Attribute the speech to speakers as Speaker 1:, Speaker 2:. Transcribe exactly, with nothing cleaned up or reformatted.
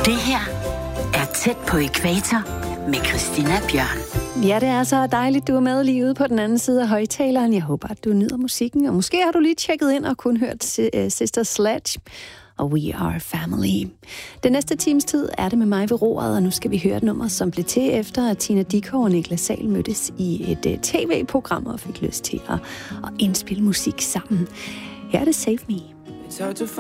Speaker 1: Det her er Tæt på ækvator med Christina Bjørn.
Speaker 2: Ja, det er så dejligt, du er med lige ude på den anden side af højtaleren. Jeg håber, at du nyder musikken, og måske har du lige tjekket ind og kun hørt Sister Sledge og We Are Family. Den næste times tid er det med mig ved roret, og nu skal vi høre et nummer, som blev til efter, at Tina Dickow og Niklas Sahl mødtes i et tv-program og fik lyst til at, at indspille musik sammen. Her er det Save Me.